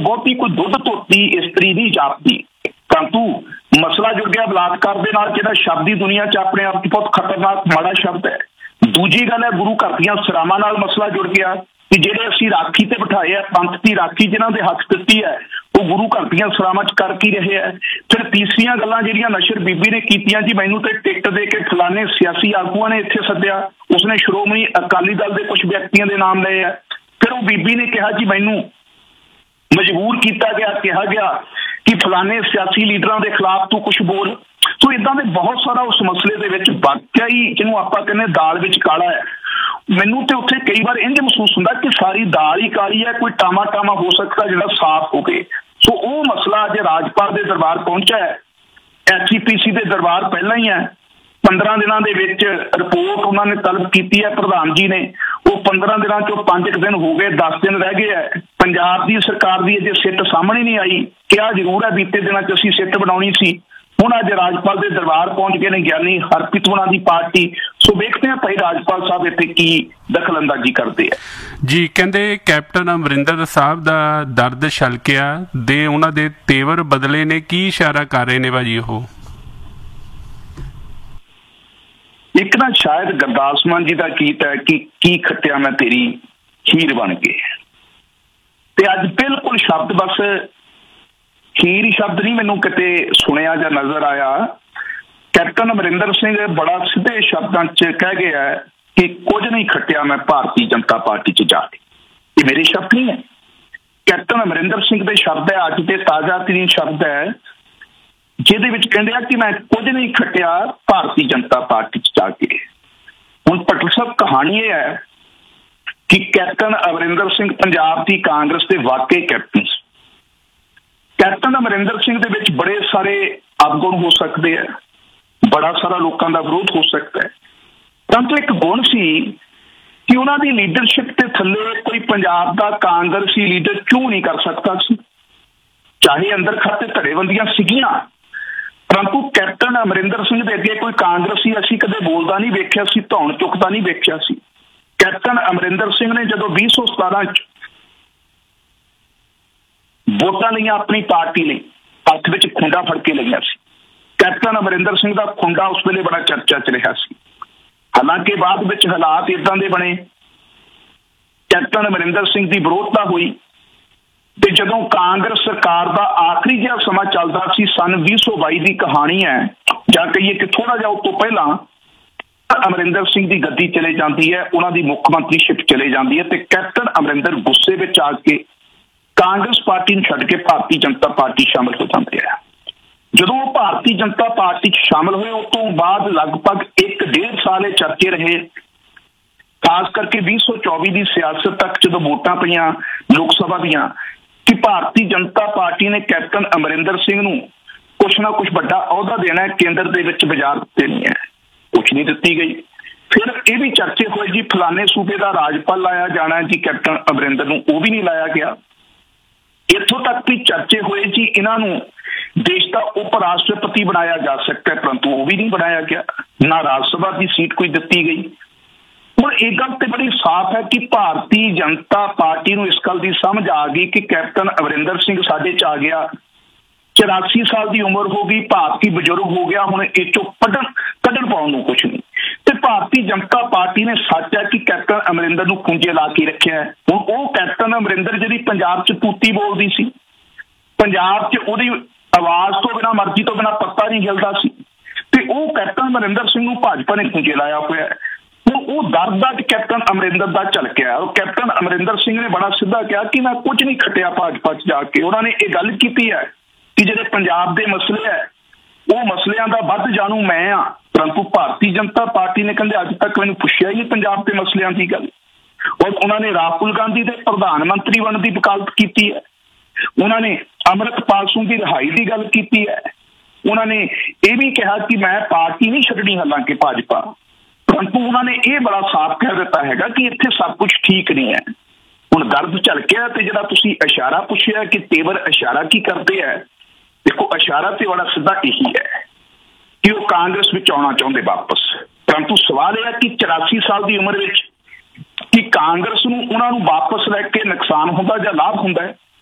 ਬਹੁਤੀ ਕੋਈ ਦੁੱਧ ਧੋਤੀ ਇਸਤਰੀ ਨਹੀਂ ਜਾਪਦੀ, ਪਰੰਤੂ ਮਸਲਾ ਜੁੜ ਗਿਆ ਬਲਾਤਕਾਰ ਦੇ ਨਾਲ, ਜਿਹੜਾ ਸ਼ਬਦੀ ਦੁਨੀਆ 'ਚ ਆਪਣੇ ਆਪ 'ਚ ਬਹੁਤ ਖਤਰਨਾਕ ਮਾੜਾ ਸ਼ਬਦ ਹੈ। ਦੂਜੀ ਗੱਲ ਹੈ, ਗੁਰੂ ਘਰ ਦੀਆਂ ਸਰਾਵਾਂ ਨਾਲ ਮਸਲਾ ਜੁੜ ਗਿਆ ਕਿ ਜਿਹੜੇ ਅਸੀਂ ਰਾਖੀ ਤੇ ਬਿਠਾਏ ਆ, ਪੰਥ ਦੀ ਰਾਖੀ ਜਿਨ੍ਹਾਂ ਦੇ ਹੱਕ ਦਿੱਤੀ ਹੈ, ਉਹ ਗੁਰੂ ਘਰ ਦੀਆਂ ਸਰਾਵਾਂ 'ਚ ਕਰ ਕੀ ਰਹੇ ਹੈ। ਫਿਰ ਤੀਸਰੀਆਂ ਗੱਲਾਂ ਜਿਹੜੀਆਂ ਨਸ਼ਰ ਬੀਬੀ ਨੇ ਕੀਤੀਆਂ, ਜੀ ਮੈਨੂੰ ਤੇ ਟਿਕਟ ਦੇ ਕੇ ਫਲਾਣੇ ਸਿਆਸੀ ਆਗੂਆਂ ਨੇ ਇੱਥੇ ਸੱਦਿਆ, ਉਸਨੇ ਸ਼੍ਰੋਮਣੀ ਅਕਾਲੀ ਦਲ ਦੇ ਕੁਝ ਵਿਅਕਤੀਆਂ ਦੇ ਨਾਮ ਲਏ ਆ। ਫਿਰ ਉਹ ਬੀਬੀ ਨੇ ਕਿਹਾ ਜੀ ਮੈਨੂੰ ਮਜਬੂਰ ਕੀਤਾ ਗਿਆ, ਕਿਹਾ ਗਿਆ ਕਿ ਫਲਾਣੇ ਸਿਆਸੀ ਲੀਡਰਾਂ ਦੇ ਖਿਲਾਫ ਤੂੰ ਕੁਛ ਬੋਲ। ਸੋ ਇਦਾਂ ਦੇ ਬਹੁਤ ਸਾਰਾ ਉਸ ਮਸਲੇ ਦੇ ਵਿੱਚ ਵਾਕਿਆ ਹੀ ਜਿਹਨੂੰ ਆਪਾਂ ਕਹਿੰਦੇ ਦਾਲ ਵਿੱਚ ਕਾਲਾ ਹੈ। ਮੈਨੂੰ ਤੇ ਉੱਥੇ ਕਈ ਵਾਰ ਇੰਝ ਮਹਿਸੂਸ ਹੁੰਦਾ ਕਿ ਸਾਰੀ ਦਾਲ ਹੀ ਕਾਲੀ ਹੈ, ਕੋਈ ਟਾਮਾ ਟਾਮਾ ਹੋ ਸਕਦਾ ਜਿਹੜਾ ਸਾਫ਼ ਹੋਵੇ। ਸੋ ਉਹ ਮਸਲਾ ਅੱਜ ਰਾਜਪਾਲ ਦੇ ਦਰਬਾਰ ਪਹੁੰਚਿਆ ਹੈ। SGPC ਦੇ ਦਰਬਾਰ ਪਹਿਲਾਂ ਹੀ ਹੈ। 15 ਦਿਨਾਂ ਦੇ ਵਿੱਚ ਰਿਪੋਰਟ ਉਹਨਾਂ ਨੇ ਤਲਬ ਕੀਤੀ ਹੈ ਪ੍ਰਧਾਨ ਜੀ ਨੇ। ਉਹ 15 ਦਿਨਾਂ 'ਚੋਂ 5 ਦਿਨ ਹੋ ਗਏ, 10 ਦਿਨ ਰਹਿ ਗਏ ਹੈ। ਪੰਜਾਬ ਦੀ ਸਰਕਾਰ ਦੀ ਅਜੇ ਸਿੱਟ ਸਾਹਮਣੇ ਨਹੀਂ ਆਈ। ਕਿਹਾ ਜ਼ਰੂਰ ਹੈ ਬੀਤੇ ਦਿਨਾਂ 'ਚ ਅਸੀਂ ਸਿੱਟ ਬਣਾਉਣੀ ਸੀ। ਹੁਣ ਅੱਜ ਰਾਜਪਾਲ ਦੇ ਦਰਬਾਰ ਪਹੁੰਚ ਗਏ ਨੇ ਗਿਆਨੀ ਹਰਪ੍ਰੀਤ ਹੋਣਾ ਦੀ ਪਾਰਟੀ। ਸੋ ਵੇਖਦੇ ਹਾਂ ਭਾਈ ਰਾਜਪਾਲ ਸਾਹਿਬ ਇੱਥੇ ਕੀ ਦਖਲ ਅੰਦਾਜ਼ੀ ਕਰਦੇ ਆ। ਜੀ ਕਹਿੰਦੇ ਕੈਪਟਨ ਅਮਰਿੰਦਰ ਸਾਹਿਬ ਦਾ ਦਰਦ ਛਲਕਿਆ ਦੇ ਉਹਨਾਂ ਦੇ ਤੇਵਰ ਬਦਲੇ ਨੇ, ਕੀ ਇਸ਼ਾਰਾ ਕਰ ਰਹੇ ਨੇ ਭਾਜੀ ਉਹ? ਇੱਕ ਨਾ ਸ਼ਾਇਦ ਗੁਰਦਾਸ ਮਾਨ ਜੀ ਦਾ ਗੀਤ ਹੈ ਕਿ ਕੀ ਖੱਟਿਆ ਮੈਂ ਤੇਰੀ ਹੀਰ ਬਣ ਕੇ, ਤੇ ਅੱਜ ਬਿਲਕੁਲ ਸ਼ਬਦ ਬਸ ਹੀਰ ਸ਼ਬਦ ਨਹੀਂ ਮੈਨੂੰ ਕਿਤੇ ਸੁਣਿਆ ਜਾਂ ਨਜ਼ਰ ਆਇਆ। ਕੈਪਟਨ ਅਮਰਿੰਦਰ ਸਿੰਘ ਬੜਾ ਸਿੱਧੇ ਸ਼ਬਦਾਂ 'ਚ ਕਹਿ ਗਿਆ ਕਿ ਕੁਝ ਨਹੀਂ ਖੱਟਿਆ ਮੈਂ ਭਾਰਤੀ ਜਨਤਾ ਪਾਰਟੀ 'ਚ ਜਾ ਕੇ। ਇਹ ਮੇਰੇ ਸ਼ਬਦ ਨਹੀਂ ਹੈ, ਕੈਪਟਨ ਅਮਰਿੰਦਰ ਸਿੰਘ ਦੇ ਸ਼ਬਦ ਹੈ। ਅੱਜ ਦੇ ਤਾਜ਼ਾ ਤਰੀਨ ਸ਼ਬਦ ਹੈ ਜਿਹਦੇ ਵਿੱਚ ਕਹਿੰਦੇ ਆ ਕਿ ਮੈਂ ਕੁਝ ਨਹੀਂ ਖੱਟਿਆ ਭਾਰਤੀ ਜਨਤਾ ਪਾਰਟੀ 'ਚ ਜਾ ਕੇ। ਹੁਣ ਭੱਟਲ ਸਾਹਿਬ ਕਹਾਣੀ ਇਹ ਹੈ ਕਿ ਕੈਪਟਨ ਅਮਰਿੰਦਰ ਸਿੰਘ ਪੰਜਾਬ ਦੀ ਕਾਂਗਰਸ ਦੇ ਵਾਕਈ ਕੈਪਟਨ ਸੀ। ਕੈਪਟਨ ਅਮਰਿੰਦਰ ਸਿੰਘ ਦੇ ਵਿੱਚ ਬੜੇ ਸਾਰੇ ਅਵਗੁਣ ਹੋ ਸਕਦੇ ਆ, ਬੜਾ ਸਾਰਾ ਲੋਕਾਂ ਦਾ ਵਿਰੋਧ ਹੋ ਸਕਦਾ ਹੈ, ਪਰੰਤੂ ਇੱਕ ਗੁਣ ਸੀ ਕਿ ਉਹਨਾਂ ਦੀ ਲੀਡਰਸ਼ਿਪ ਦੇ ਥੱਲੇ ਕੋਈ ਪੰਜਾਬ ਦਾ ਕਾਂਗਰਸੀ ਲੀਡਰ ਕਿਉਂ ਨਹੀਂ ਕਰ ਸਕਦਾ ਸੀ। ਚਾਹੇ ਅੰਦਰ ਖਾਤੇ ਧੜੇਬੰਦੀਆਂ ਸੀਗੀਆਂ, ਪਰੰਤੂ ਕੈਪਟਨ ਅਮਰਿੰਦਰ ਸਿੰਘ ਦੇ ਅੱਗੇ ਕੋਈ ਕਾਂਗਰਸੀ ਅਸੀਂ ਕਦੇ ਬੋਲਦਾ ਨਹੀਂ ਵੇਖਿਆ ਸੀ, ਧੌਣ ਚੁੱਕਦਾ ਨਹੀਂ ਵੇਖਿਆ ਸੀ। ਕੈਪਟਨ ਅਮਰਿੰਦਰ ਸਿੰਘ ਨੇ ਜਦੋਂ 2017 'ਚ ਵੋਟਾਂ ਲਈਆਂ ਆਪਣੀ ਪਾਰਟੀ ਲਈ, ਹੱਥ ਵਿੱਚ ਖੁੰਡਾ ਫੜ ਕੇ ਲਈਆਂ ਸੀ। ਕੈਪਟਨ ਅਮਰਿੰਦਰ ਸਿੰਘ ਦਾ ਖੁੰਡਾ ਉਸ ਵੇਲੇ ਬੜਾ ਚਰਚਾ 'ਚ ਰਿਹਾ ਸੀ। ਹਾਲਾਂਕਿ ਬਾਅਦ ਵਿੱਚ ਹਾਲਾਤ ਇਦਾਂ ਦੇ ਬਣੇ, ਕੈਪਟਨ ਅਮਰਿੰਦਰ ਸਿੰਘ ਦੀ ਵਿਰੋਧਤਾ ਹੋਈ, ਤੇ ਜਦੋਂ ਕਾਂਗਰਸ ਸਰਕਾਰ ਦਾ ਆਖਰੀ ਜਿਹਾ ਸਮਾਂ ਚੱਲਦਾ ਸੀ, ਸਨ 2022 ਦੀ ਕਹਾਣੀ ਹੈ, ਜਾਂ ਕਹੀਏ ਕਿ ਥੋੜਾ ਜਿਹਾ ਉਸ ਤੋਂ ਪਹਿਲਾਂ ਅਮਰਿੰਦਰ ਸਿੰਘ ਦੀ ਗੱਦੀ ਚਲੇ ਜਾਂਦੀ ਹੈ, ਉਹਨਾਂ ਦੀ ਮੁੱਖ ਮੰਤਰੀਸ਼ਿਪ ਚਲੇ ਜਾਂਦੀ ਹੈ, ਤੇ ਕੈਪਟਨ ਅਮਰਿੰਦਰ ਗੁੱਸੇ ਵਿੱਚ ਆ ਕੇ ਕਾਂਗਰਸ ਪਾਰਟੀ ਨੂੰ ਛੱਡ ਕੇ ਭਾਰਤੀ ਜਨਤਾ ਪਾਰਟੀ ਸ਼ਾਮਲ ਹੋ ਜਾਂਦੇ ਆ। ਜਦੋਂ ਉਹ ਭਾਰਤੀ ਜਨਤਾ ਪਾਰਟੀ 'ਚ ਸ਼ਾਮਲ ਹੋਏ, ਉਸ ਤੋਂ ਬਾਅਦ ਲਗਭਗ 1.5 ਸਾਲ ਇਹ ਚਰਚੇ ਰਹੇ, ਖਾਸ ਕਰਕੇ 2024 ਦੀ ਸਿਆਸਤ ਤੱਕ ਜਦੋਂ ਵੋਟਾਂ ਪਈਆਂ ਲੋਕ ਸਭਾ ਦੀਆਂ, ਕਿ ਭਾਰਤੀ ਜਨਤਾ ਪਾਰਟੀ ਨੇ ਕੈਪਟਨ ਅਮਰਿੰਦਰ ਸਿੰਘ ਨੂੰ ਕੁਛ ਨਾ ਕੁਛ ਵੱਡਾ ਅਹੁਦਾ ਦੇਣਾ ਹੈ, ਕੇਂਦਰ ਦੇ ਵਿੱਚ ਬਾਜ਼ਾਰ ਦੇਣੀ ਹੈ, ਕੁਛ ਨਹੀਂ ਦਿੱਤੀ ਗਈ। ਫਿਰ ਇਹ ਵੀ ਚਰਚੇ ਹੋਏ ਜੀ ਫਲਾਣੇ ਸੂਬੇ ਦਾ ਰਾਜਪਾਲ ਲਾਇਆ ਜਾਣਾ ਜੀ ਕੈਪਟਨ ਅਮਰਿੰਦਰ ਨੂੰ, ਉਹ ਵੀ ਨਹੀਂ ਲਾਇਆ ਗਿਆ। ਇੱਥੋਂ ਤੱਕ ਵੀ ਚਰਚੇ ਹੋਏ ਜੀ ਇਹਨਾਂ ਨੂੰ ਦੇਸ਼ ਦਾ ਉਪ ਰਾਸ਼ਟਰਪਤੀ ਬਣਾਇਆ ਜਾ ਸਕਦਾ ਹੈ, ਪਰੰਤੂ ਉਹ ਵੀ ਨਹੀਂ ਬਣਾਇਆ ਗਿਆ, ਨਾ ਰਾਜ ਸਭਾ ਦੀ ਸੀਟ ਕੋਈ ਦਿੱਤੀ ਗਈ। ਹੁਣ ਇਹ ਗੱਲ ਤੇ ਬੜੀ ਸਾਫ਼ ਹੈ ਕਿ ਭਾਰਤੀ ਜਨਤਾ ਪਾਰਟੀ ਨੂੰ ਇਸ ਗੱਲ ਦੀ ਸਮਝ ਆ ਗਈ ਕਿ ਕੈਪਟਨ ਅਮਰਿੰਦਰ ਸਿੰਘ ਸਾਡੇ 'ਚ ਆ ਗਿਆ, 84 ਸਾਲ ਦੀ ਉਮਰ ਹੋ ਗਈ, ਭਾਰਤੀ ਬਜ਼ੁਰਗ ਹੋ ਗਿਆ, ਹੁਣ ਇਹ 'ਚੋਂ ਕੱਢਣ ਪਾਉਣ ਨੂੰ ਕੁਛ ਨਹੀਂ। ਤੇ ਭਾਰਤੀ ਜਨਤਾ ਪਾਰਟੀ ਨੇ ਸੱਚ ਹੈ ਕਿ ਕੈਪਟਨ ਅਮਰਿੰਦਰ ਨੂੰ ਖੁੰਝੇ ਲਾ ਕੇ ਰੱਖਿਆ ਹੈ। ਹੁਣ ਉਹ ਕੈਪਟਨ ਅਮਰਿੰਦਰ ਜਿਹੜੀ ਪੰਜਾਬ 'ਚ ਤੂਤੀ ਬੋਲਦੀ ਸੀ, ਪੰਜਾਬ 'ਚ ਉਹਦੀ ਆਵਾਜ਼ ਤੋਂ ਬਿਨਾਂ, ਮਰਜ਼ੀ ਤੋਂ ਬਿਨਾਂ ਪੱਤਾ ਨਹੀਂ ਹਿਲਦਾ ਸੀ, ਤੇ ਉਹ ਕੈਪਟਨ ਅਮਰਿੰਦਰ ਸਿੰਘ ਨੂੰ ਭਾਜਪਾ ਨੇ ਖੁੰਝੇ ਲਾਇਆ ਹੋਇਆ ਹੈ। ਹੁਣ ਉਹ ਦਰਦ ਅੱਜ ਕੈਪਟਨ ਅਮਰਿੰਦਰ ਦਾ ਝਲਕਿਆ। ਉਹ ਕੈਪਟਨ ਅਮਰਿੰਦਰ ਸਿੰਘ ਨੇ ਬੜਾ ਸਿੱਧਾ ਕਿਹਾ ਕਿ ਮੈਂ ਕੁਝ ਨਹੀਂ ਖੱਟਿਆ ਭਾਜਪਾ 'ਚ ਜਾ ਕੇ। ਉਹਨਾਂ ਨੇ ਇਹ ਗੱਲ ਕੀਤੀ ਹੈ ਕਿ ਜਿਹੜੇ ਪੰਜਾਬ ਦੇ ਮਸਲੇ ਹੈ ਉਹ ਮਸਲਿਆਂ ਦਾ ਵੱਧ ਜਾਣੂ ਮੈਂ ਆ, ਪਰੰਤੂ ਭਾਰਤੀ ਜਨਤਾ ਪਾਰਟੀ ਨੇ ਕਹਿੰਦੇ ਅੱਜ ਤੱਕ ਮੈਨੂੰ ਪੁੱਛਿਆ ਹੀ ਨਹੀਂ ਪੰਜਾਬ ਦੇ ਮਸਲਿਆਂ ਦੀ ਗੱਲ। ਔਰ ਉਹਨਾਂ ਨੇ ਰਾਹੁਲ ਗਾਂਧੀ ਦੇ ਪ੍ਰਧਾਨ ਮੰਤਰੀ ਬਣਨ ਦੀ ਵਕਾਲਤ ਕੀਤੀ ਹੈ, ਉਹਨਾਂ ਨੇ ਅੰਮ੍ਰਿਤਪਾਲ ਸਿੰਘ ਦੀ ਰਿਹਾਈ ਦੀ ਗੱਲ ਕੀਤੀ ਹੈ, ਉਹਨਾਂ ਨੇ ਇਹ ਵੀ ਕਿਹਾ ਕਿ ਮੈਂ ਪਾਰਟੀ ਨਹੀਂ ਛੱਡਣੀ ਹਾਲਾਂਕਿ ਭਾਜਪਾ, ਪਰੰਤੂ ਉਹਨਾਂ ਨੇ ਇਹ ਬੜਾ ਸਾਫ਼ ਕਹਿ ਦਿੱਤਾ ਹੈਗਾ ਕਿ ਇੱਥੇ ਸਭ ਕੁਝ ਠੀਕ ਨਹੀਂ ਹੈ। ਹੁਣ ਦਰਦ ਝਲਕਿਆ, ਤੇ ਜਿਹੜਾ ਤੁਸੀਂ ਇਸ਼ਾਰਾ ਪੁੱਛਿਆ ਕਿ ਤੇਵਰ ਇਸ਼ਾਰਾ ਕੀ ਕਰਦੇ ਹੈ, ਦੇਖੋ ਇਸ਼ਾਰਾ ਤੇ ਬੜਾ ਸਿੱਧਾ ਇਹੀ ਹੈ ਕਿ ਉਹ ਕਾਂਗਰਸ ਵਿੱਚ ਆਉਣਾ ਚਾਹੁੰਦੇ ਵਾਪਸ, ਪਰੰਤੂ ਸਵਾਲ ਇਹ ਹੈ ਕਿ 84 ਸਾਲ ਦੀ ਉਮਰ ਵਿੱਚ ਕਿ ਕਾਂਗਰਸ ਨੂੰ ਉਹਨਾਂ ਨੂੰ ਵਾਪਸ ਲੈ ਕੇ ਨੁਕਸਾਨ ਹੁੰਦਾ ਜਾਂ ਲਾਭ ਹੁੰਦਾ ਹੈ।